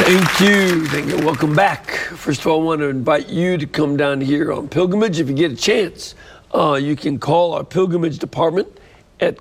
Thank you. Welcome back. First of all, I want to invite you to come down here on pilgrimage. If you get a chance, you can call our pilgrimage department at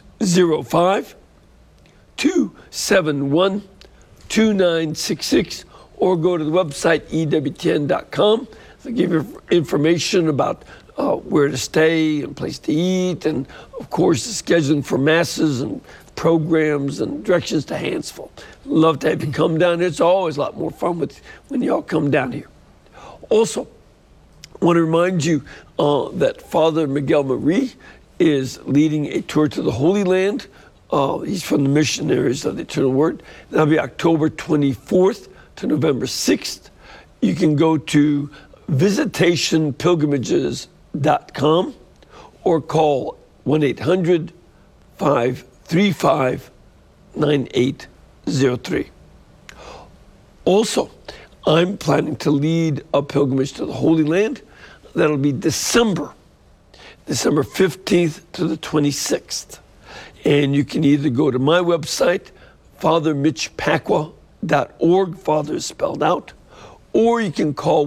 205-271-2966 or go to the website ewtn.com. They'll give you information about where to stay and place to eat, and of course the scheduling for masses and programs and directions to Hansville. Love to have you come down here. It's always a lot more fun when y'all come down here. Also, I want to remind you that Father Miguel Marie is leading a tour to the Holy Land. He's from the Missionaries of the Eternal Word. That'll be October 24th to November 6th. You can go to visitationpilgrimages.com or call 1-800-535-9803. Also, I'm planning to lead a pilgrimage to the Holy Land. That'll be December 15th to the 26th. And you can either go to my website, fathermitchpacwa.org, Father is spelled out, or you can call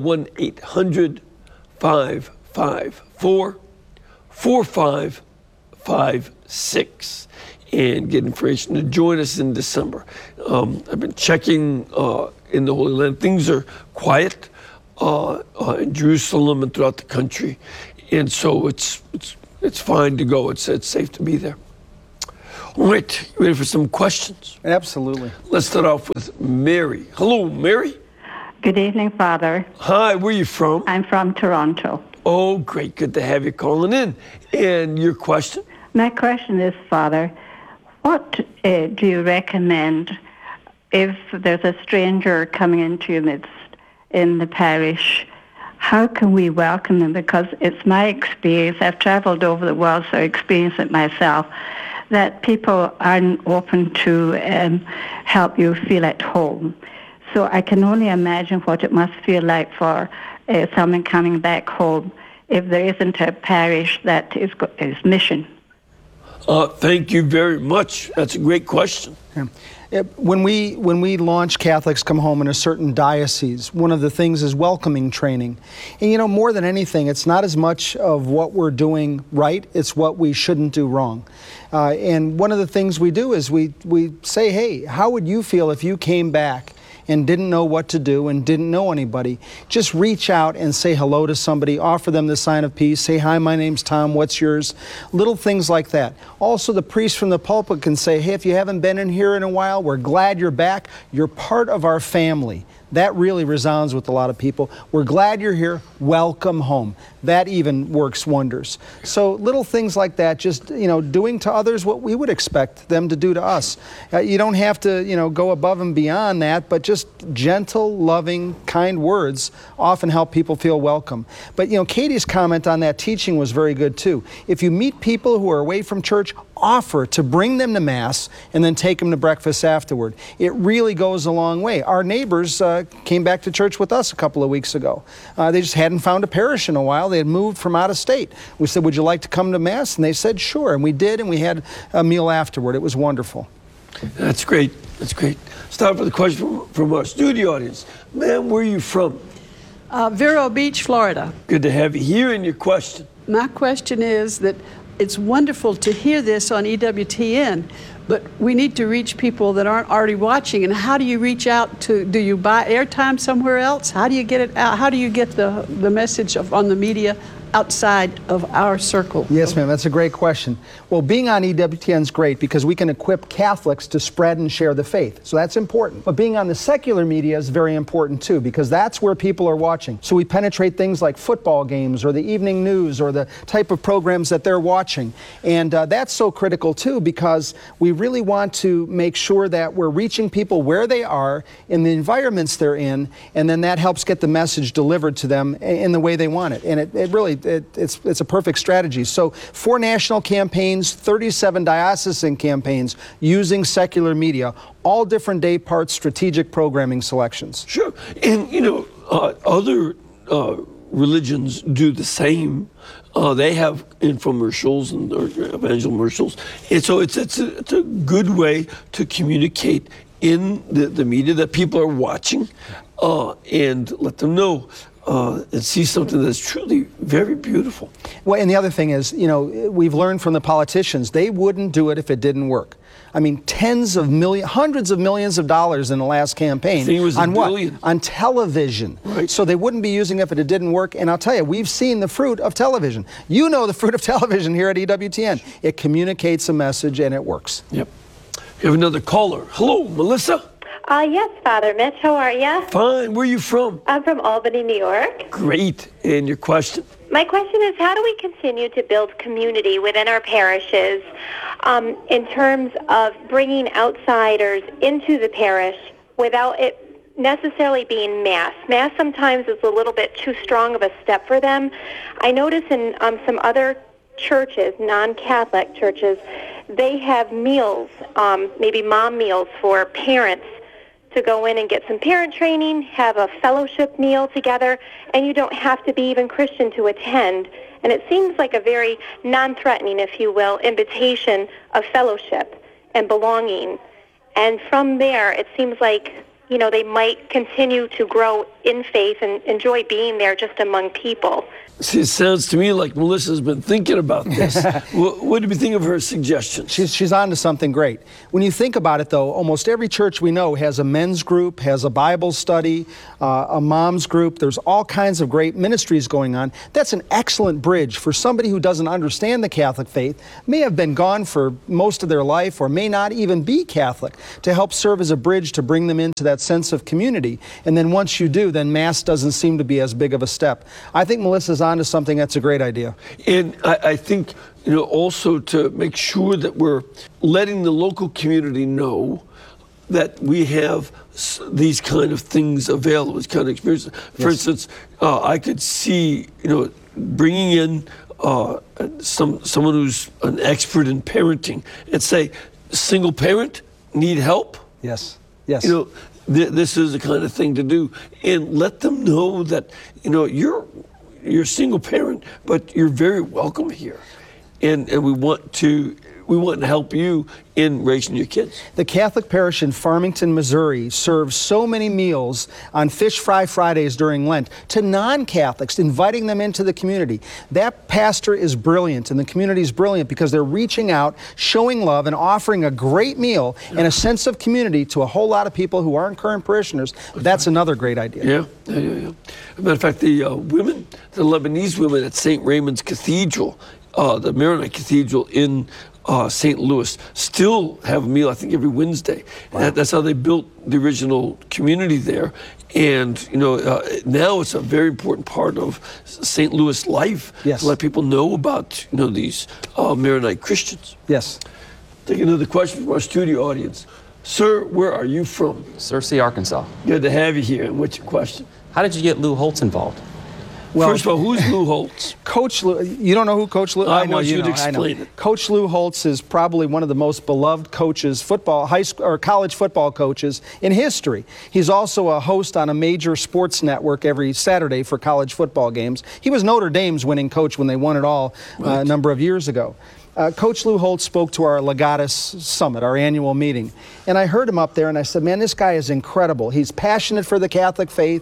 1-800-554-4556 and get information to join us in December. I've been checking in the Holy Land. Things are quiet in Jerusalem and throughout the country, and so it's fine to go. It's safe to be there. All right, you ready for some questions? Absolutely. Let's start off with Mary. Hello, Mary. Good evening, Father. Hi, where are you from? I'm from Toronto. Oh, great. Good to have you calling in. And your question? My question is, Father, what do you recommend if there's a stranger coming into your midst in the parish? How can we welcome them? Because it's my experience, I've traveled over the world, so I experience it myself, that people aren't open to help you feel at home. So I can only imagine what it must feel like for someone coming back home if there isn't a parish that is mission. Thank you very much. That's a great question. Yeah. When we launch Catholics Come Home in a certain diocese, one of the things is welcoming training. And more than anything, it's not as much of what we're doing right, it's what we shouldn't do wrong. And one of the things we do is we say, hey, how would you feel if you came back and didn't know what to do and didn't know anybody? Just reach out and say hello to somebody, offer them the sign of peace, say, hi, my name's Tom, what's yours? Little things like that. Also, the priest from the pulpit can say, hey, if you haven't been in here in a while, we're glad you're back. You're part of our family. That really resounds with a lot of people. We're glad you're here. Welcome home. That even works wonders. So little things like that, just, doing to others what we would expect them to do to us. You don't have to, go above and beyond that, but just gentle, loving, kind words often help people feel welcome. But, Katie's comment on that teaching was very good too. If you meet people who are away from church, offer to bring them to Mass and then take them to breakfast afterward. It really goes a long way. Our neighbors came back to church with us a couple of weeks ago. They just hadn't found a parish in a while. They had moved from out of state. We said, would you like to come to Mass? And they said, sure. And we did, and we had a meal afterward. It was wonderful. That's great. That's great. Start with a question from our studio audience. Ma'am, where are you from? Vero Beach, Florida. Good to have you here. And your question? My question is that it's wonderful to hear this on EWTN, but we need to reach people that aren't already watching. And how do you reach out to, do you buy airtime somewhere else? How do you get it out? How do you get the message on the media outside of our circle? Yes, ma'am, that's a great question. Well, being on EWTN is great because we can equip Catholics to spread and share the faith. So that's important. But being on the secular media is very important too, because that's where people are watching. So we penetrate things like football games or the evening news or the type of programs that they're watching. And that's so critical too, because we really want to make sure that we're reaching people where they are in the environments they're in, and then that helps get the message delivered to them in the way they want it. And it's a perfect strategy. So 4 national campaigns, 37 diocesan campaigns using secular media, all different day parts, strategic programming selections. Sure. And, other religions do the same. They have infomercials and evangelicals. And so it's a good way to communicate in the media that people are watching, and let them know and see something that's truly very beautiful. Well, and the other thing is, you know, we've learned from the politicians, they wouldn't do it if it didn't work. I mean, hundreds of millions of dollars in the last campaign. I think it was on $1 what? billion. On television. Right. So they wouldn't be using it if it didn't work. And I'll tell you, we've seen the fruit of television. You know the fruit of television here at EWTN. It communicates a message and it works. Yep. We have another caller. Hello, Melissa. Yes, Father Mitch. How are you? Fine. Where are you from? I'm from Albany, New York. Great. And your question? My question is, how do we continue to build community within our parishes in terms of bringing outsiders into the parish without it necessarily being mass? Mass sometimes is a little bit too strong of a step for them. I notice in some other churches, non-Catholic churches, they have meals, maybe mom meals for parents to go in and get some parent training, have a fellowship meal together, and you don't have to be even Christian to attend. And it seems like a very non-threatening, if you will, invitation of fellowship and belonging. And from there, it seems like, you know, they might continue to grow in faith and enjoy being there just among people. See, it sounds to me like Melissa's been thinking about this. What do you think of her suggestions? She's on to something great. When you think about it, though, almost every church we know has a men's group, has a Bible study, a mom's group. There's all kinds of great ministries going on. That's an excellent bridge for somebody who doesn't understand the Catholic faith, may have been gone for most of their life, or may not even be Catholic, to help serve as a bridge to bring them into that sense of community. And then once you do, then Mass doesn't seem to be as big of a step. I think Melissa's on to something that's a great idea. And I think, you know, also to make sure that we're letting the local community know that we have these kind of things available, these kind of experiences. For instance, I could see, you know, bringing in someone who's an expert in parenting and say, single parent, need help? Yes, yes. You know, this is the kind of thing to do. And let them know that, you know, you're a single parent, but you're very welcome here. And we want to help you in raising your kids. The Catholic parish in Farmington, Missouri serves so many meals on Fish Fry Fridays during Lent to non-Catholics, inviting them into the community. That pastor is brilliant, and the community is brilliant because they're reaching out, showing love, and offering a great meal and a sense of community to a whole lot of people who aren't current parishioners. That's another great idea. Yeah. As a matter of fact, the Lebanese women at St. Raymond's Cathedral, the Maronite Cathedral in St. Louis, still have a meal, I think, every Wednesday. Wow. That's how they built the original community there. And, you know, now it's a very important part of St. Louis life to let people know about, you know, these Maronite Christians. Yes. Take another question from our studio audience. Sir, where are you from? Searcy, Arkansas. Good to have you here. And what's your question? How did you get Lou Holtz involved? Well, first of all, who's Lou Holtz? Coach Lou, you don't know who Coach Lou? I know you to explain it. Coach Lou Holtz is probably one of the most beloved coaches, high school or college football coaches in history. He's also a host on a major sports network every Saturday for college football games. He was Notre Dame's winning coach when they won it all a number of years ago. Coach Lou Holtz spoke to our Legatus Summit, our annual meeting, and I heard him up there and I said, man, this guy is incredible. He's passionate for the Catholic faith.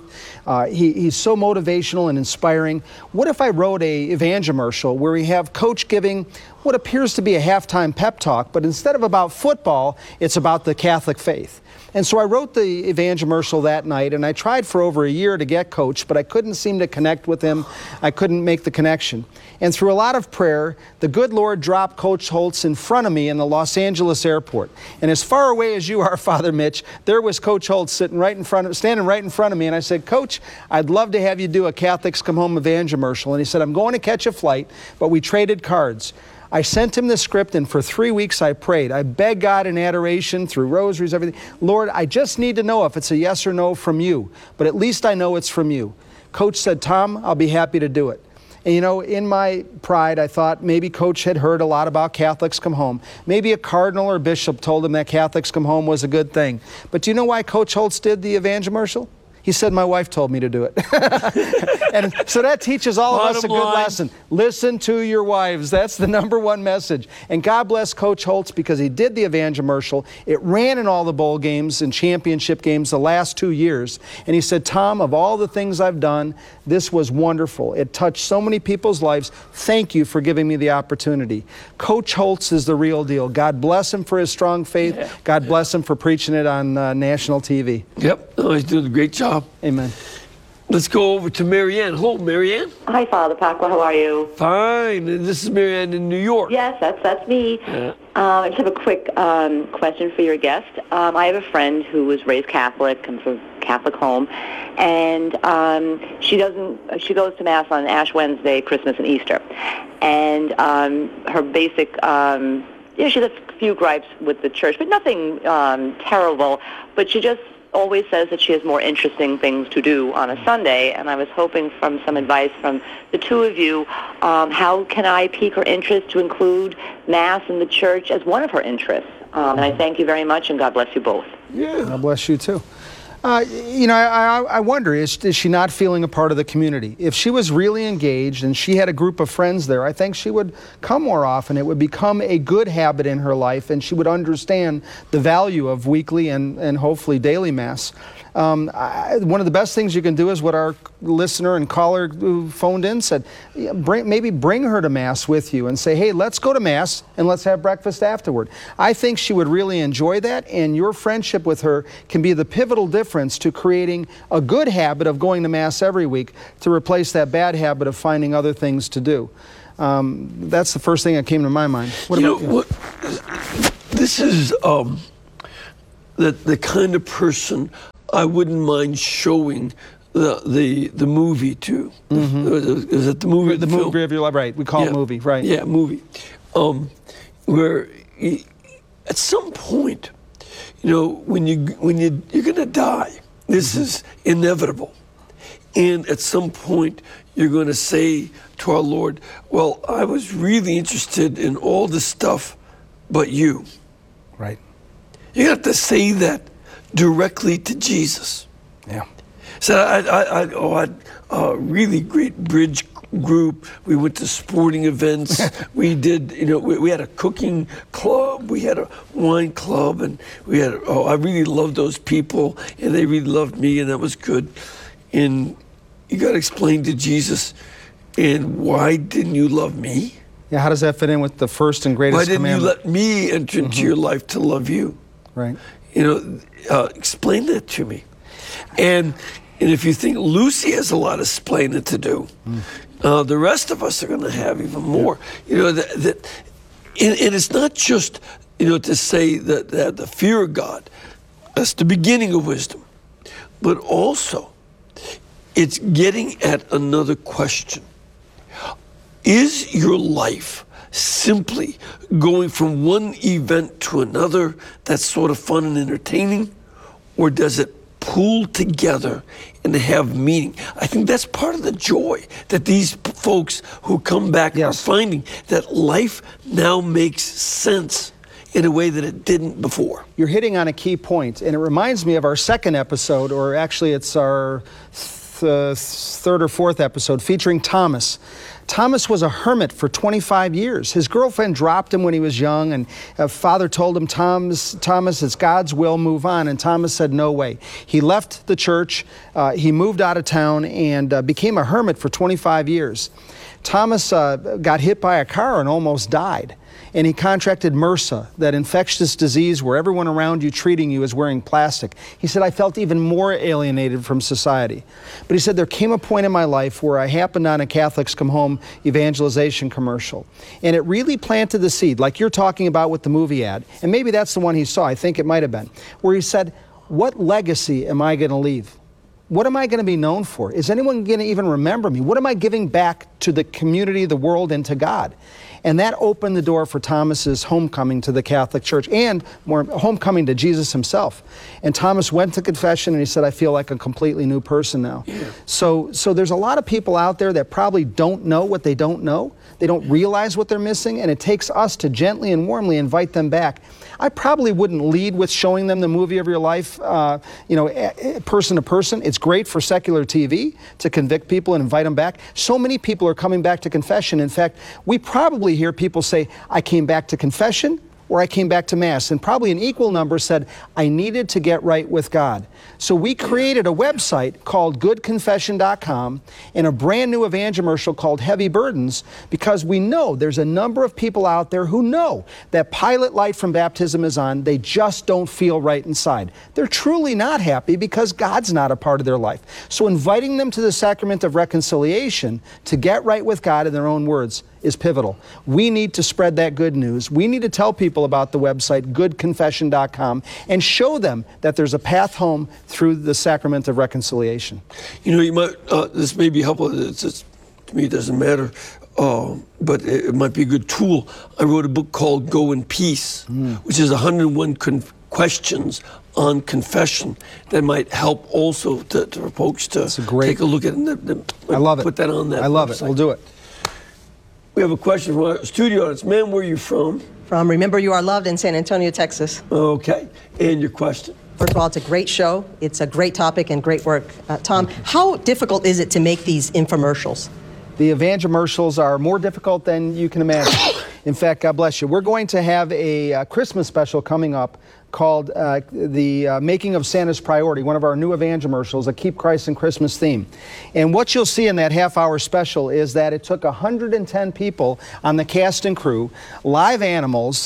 He's so motivational and inspiring. What if I wrote a evangelismal where we have Coach giving what appears to be a halftime pep talk, but instead of about football, it's about the Catholic faith? And so I wrote the evangelismal that night, and I tried for over a year to get Coach, but I couldn't seem to connect with him. I couldn't make the connection. And through a lot of prayer, the good Lord dropped Coach Holtz in front of me in the Los Angeles airport. And as far away as you are, Father Mitch, there was Coach Holtz standing right in front of me. And I said, Coach, I'd love to have you do a Catholics Come Home evangelismal. And he said, I'm going to catch a flight, but we traded cards. I sent him the script, and for 3 weeks I prayed. I begged God in adoration through rosaries, everything. Lord, I just need to know if it's a yes or no from you, but at least I know it's from you. Coach said, Tom, I'll be happy to do it. And you know, in my pride, I thought maybe Coach had heard a lot about Catholics Come Home. Maybe a cardinal or bishop told him that Catholics Come Home was a good thing. But do you know why Coach Holtz did the evangelismal? He said, my wife told me to do it. And so that teaches all of us a good lesson. Listen to your wives. That's the #1 message. And God bless Coach Holtz because he did the Evangelismal. It ran in all the bowl games and championship games the last 2 years. And he said, Tom, of all the things I've done, this was wonderful. It touched so many people's lives. Thank you for giving me the opportunity. Coach Holtz is the real deal. God bless him for his strong faith. Yeah. God bless him for preaching it on national TV. Yep. Oh, he's doing a great job. Amen. Let's go over to Marianne. Hello, Marianne. Hi, Father Pacwa. How are you? Fine. And this is Marianne in New York. Yes, that's me. Yeah. I just have a quick question for your guest. I have a friend who was raised Catholic, comes from a Catholic home, and she goes to Mass on Ash Wednesday, Christmas, and Easter. And her basic, she has a few gripes with the church, but nothing terrible. But she just always says that she has more interesting things to do on a Sunday, and I was hoping from some advice from the two of you, how can I pique her interest to include Mass and the church as one of her interests? And I thank you very much, and God bless you both. Yeah. God bless you too. I wonder, is she not feeling a part of the community? If she was really engaged and she had a group of friends there, I think she would come more often. It would become a good habit in her life, and she would understand the value of weekly and hopefully daily Mass. One of the best things you can do is what our listener and caller who phoned in said, maybe bring her to Mass with you and say, hey, let's go to Mass and let's have breakfast afterward. I think she would really enjoy that, and your friendship with her can be the pivotal difference to creating a good habit of going to Mass every week to replace that bad habit of finding other things to do. That's the first thing that came to my mind. What about you? This is the kind of person I wouldn't mind showing the movie to. Mm-hmm. Is it the movie? The movie of your life, right? We call it movie, right? Yeah, movie. Where at some point, when you're going to die, this is inevitable, and at some point you're going to say to our Lord, "Well, I was really interested in all this stuff, but you." Right. You have to say that directly to Jesus. Yeah. So I had a really great bridge group. We went to sporting events. We did, we had a cooking club. We had a wine club, and I really loved those people, and they really loved me, and that was good. And you got to explain to Jesus, and why didn't you love me? Yeah, how does that fit in with the first and greatest commandment? Why didn't you let me enter into your life to love you? Right. Explain that to me. And if you think Lucy has a lot of explaining to do, the rest of us are going to have even more. And it's not just, to say that the fear of God, that's the beginning of wisdom, but also it's getting at another question. Is your life simply going from one event to another that's sort of fun and entertaining, or does it pool together and have meaning? I think that's part of the joy that these folks who come back are finding, that life now makes sense in a way that it didn't before. You're hitting on a key point, and it reminds me of our second episode, or actually it's our third or fourth episode, featuring Thomas. Thomas was a hermit for 25 years. His girlfriend dropped him when he was young, and father told him, Thomas, it's God's will, move on. And Thomas said, no way. He left the church, he moved out of town, and became a hermit for 25 years. Thomas got hit by a car and almost died. And he contracted MRSA, that infectious disease where everyone around you treating you is wearing plastic. He said, I felt even more alienated from society. But he said, there came a point in my life where I happened on a Catholics Come Home evangelization commercial. And it really planted the seed, like you're talking about with the movie ad. And maybe that's the one he saw, I think it might have been, where he said, what legacy am I going to leave? What am I going to be known for? Is anyone going to even remember me? What am I giving back to the community, the world, and to God? And that opened the door for Thomas's homecoming to the Catholic Church, and more homecoming to Jesus himself. And Thomas went to confession and he said, I feel like a completely new person now. Yeah. So there's a lot of people out there that probably don't know what they don't know. They don't realize what they're missing, and it takes us to gently and warmly invite them back. I probably wouldn't lead with showing them the movie of your life, person to person. It's great for secular TV to convict people and invite them back. So many people are coming back to confession. In fact, we probably hear people say, I came back to confession, or I came back to Mass, and probably an equal number said, I needed to get right with God. So we created a website called goodconfession.com and a brand new evangelism called Heavy Burdens, because we know there's a number of people out there who know that pilot light from baptism is on, they just don't feel right inside. They're truly not happy because God's not a part of their life. So inviting them to the sacrament of reconciliation to get right with God in their own words is pivotal. We need to spread that good news. We need to tell people about the website, goodconfession.com, and show them that there's a path home through the sacrament of reconciliation. You know, you might, this may be helpful. To me, it doesn't matter, but it might be a good tool. I wrote a book called Go in Peace, which is 101 questions on confession that might help also to folks to take a look at it. I love it. Put that on that I love website. it. We'll do it. We have a question from our studio audience. Ma'am, where are you from? From Remember You Are Loved in San Antonio, Texas. Okay. And your question? First of all, it's a great show. It's a great topic and great work. Tom, how difficult is it to make these infomercials? The evangelisms are more difficult than you can imagine. In fact, God bless you. We're going to have a Christmas special coming up called the Making of Santa's Priority, one of our new evangelisms, a Keep Christ in Christmas theme. And what you'll see in that half-hour special is that it took 110 people on the cast and crew, live animals,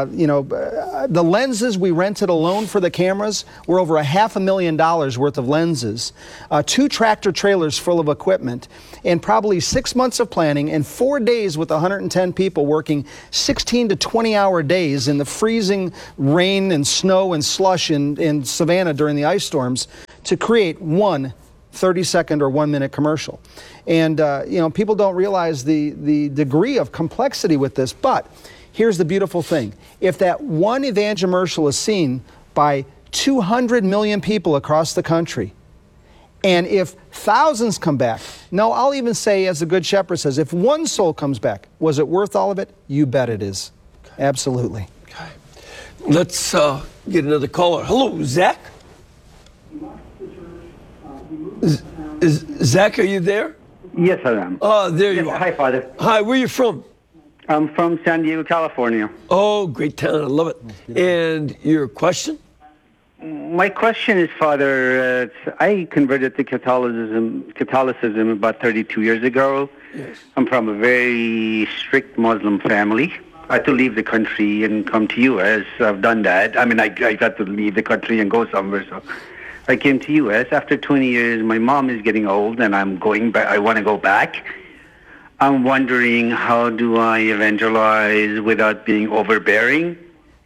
the lenses we rented alone for the cameras were over $500,000 worth of lenses, 2 tractor trailers full of equipment, and probably 6 months of planning and 4 days with 110 people working 16 to 20-hour days in the freezing rain and snow and slush in Savannah during the ice storms to create one 30-second or 1-minute commercial. And people don't realize the degree of complexity with this, but here's the beautiful thing. If that one evangelism is seen by 200 million people across the country, and if thousands come back, no, I'll even say, as the Good Shepherd says, if one soul comes back, was it worth all of it? You bet it is. Absolutely. Okay. Let's get another caller. Hello, Zach? Zach, are you there? Yes, I am. Oh, there you are. Hi, Father. Hi, where are you from? I'm from San Diego, California. Oh, great town. I love it. And your question? My question is, Father, I converted to Catholicism about 32 years ago. Yes. I'm from a very strict Muslim family. I had to leave the country and come to U.S. I've done that. I mean, I got to leave the country and go somewhere, so I came to U.S. After 20 years, my mom is getting old, and I'm going back. I want to go back. I'm wondering, how do I evangelize without being overbearing?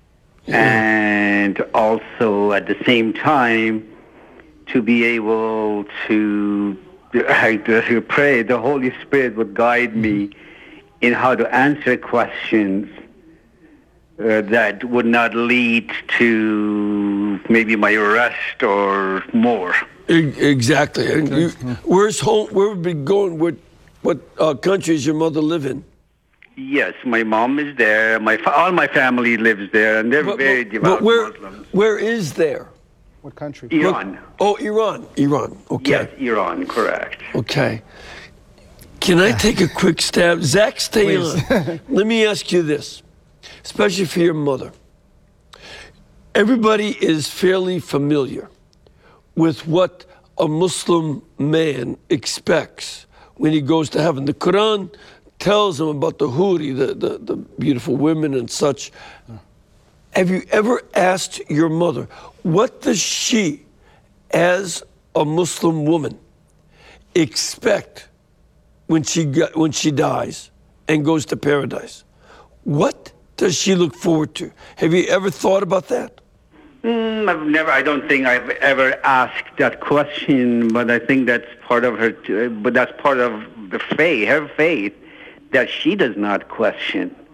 And also, at the same time, to be able to pray the Holy Spirit would guide me in how to answer questions that would not lead to maybe my arrest or more. Exactly. And where's home? Where would be going? What country does your mother live in? Yes, my mom is there. All my family lives there, and they're very devout Muslims. Where is there? What country? Iran. Iran. Iran. Okay. Yes, Iran, correct. Okay. Can I take a quick stab? Zach, stay on. Let me ask you this, especially for your mother. Everybody is fairly familiar with what a Muslim man expects when he goes to heaven. The Quran tells him about the huri, the beautiful women and such. Have you ever asked your mother, what does she, as a Muslim woman, expect when she dies and goes to paradise? What does she look forward to? Have you ever thought about that? I don't think I've ever asked that question, but I think that's part of her, but that's part of the faith, her faith, that she does not question.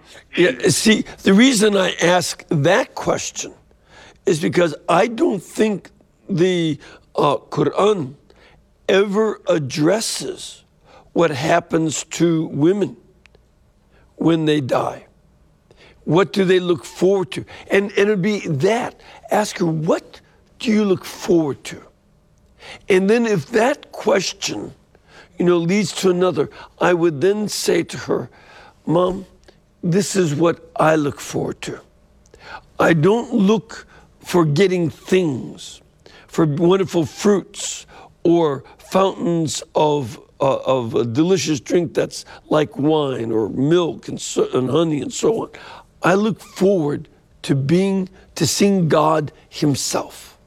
Yeah, see, the reason I ask that question is because I don't think the Quran ever addresses what happens to women when they die. What do they look forward to? And it'll be that. Ask her, what do you look forward to? And then if that question, leads to another, I would then say to her, Mom, this is what I look forward to. I don't look for getting things, for wonderful fruits or fountains of a delicious drink that's like wine or milk and honey and so on. I look forward to seeing God himself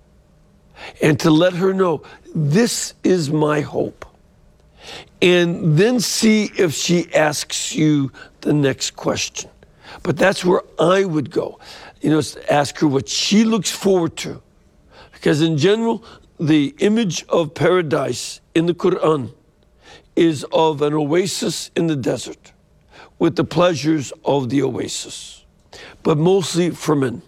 and to let her know this is my hope. And then see if she asks you the next question. But that's where I would go. Ask her what she looks forward to. Because in general, the image of paradise in the Quran is of an oasis in the desert with the pleasures of the oasis, but mostly for men.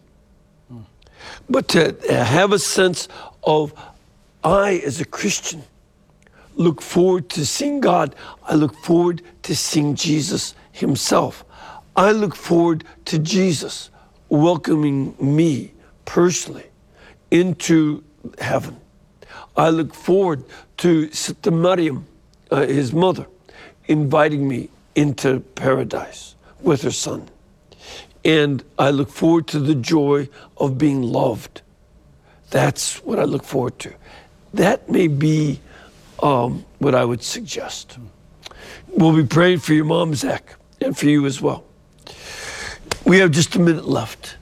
But to have a sense of, I as a Christian look forward to seeing God. I look forward to seeing Jesus himself. I look forward to Jesus welcoming me personally into heaven. I look forward to Sister Maryam, his mother, inviting me into paradise with her son. And I look forward to the joy of being loved. That's what I look forward to. That may be what I would suggest. We'll be praying for your mom, Zach, and for you as well. We have just a minute left.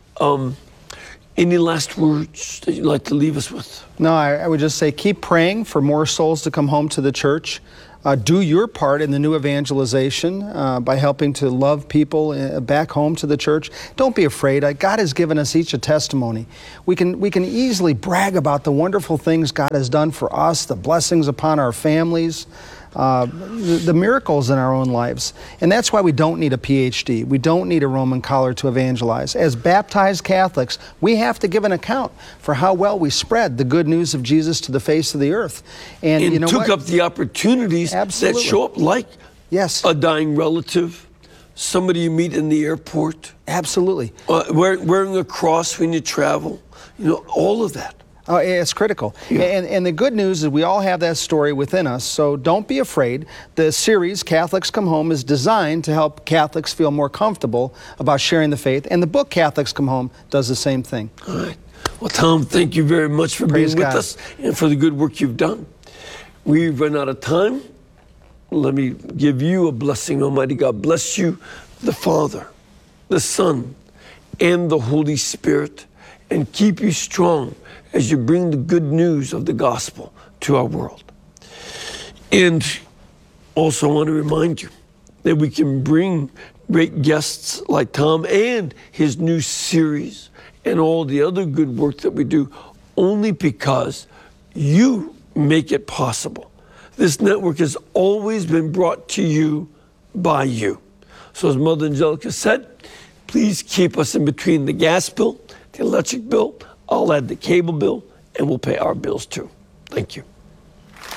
Any last words that you'd like to leave us with? No, I would just say keep praying for more souls to come home to the church. Do your part in the new evangelization by helping to love people back home to the church. Don't be afraid. God has given us each a testimony. We can easily brag about the wonderful things God has done for us, the blessings upon our families, the miracles in our own lives. And that's why we don't need a PhD. We don't need a Roman collar to evangelize. As baptized Catholics, we have to give an account for how well we spread the good news of Jesus to the face of the earth. And you know took up the opportunities Absolutely. that show up, like yes, a dying relative, somebody you meet in the airport. Absolutely. Wearing a cross when you travel. All of that. It's critical. Yeah. And the good news is we all have that story within us, so don't be afraid. The series, Catholics Come Home, is designed to help Catholics feel more comfortable about sharing the faith, and the book Catholics Come Home does the same thing. All right. Well, Tom, thank you very much for being with us and for the good work you've done. We've run out of time. Let me give you a blessing. Almighty God bless you, the Father, the Son, and the Holy Spirit, and keep you strong as you bring the good news of the gospel to our world. And also I want to remind you that we can bring great guests like Tom and his new series and all the other good work that we do only because you make it possible. This network has always been brought to you by you. So as Mother Angelica said, please keep us in between the gas bill, the electric bill. I'll add the cable bill, and we'll pay our bills too. Thank you.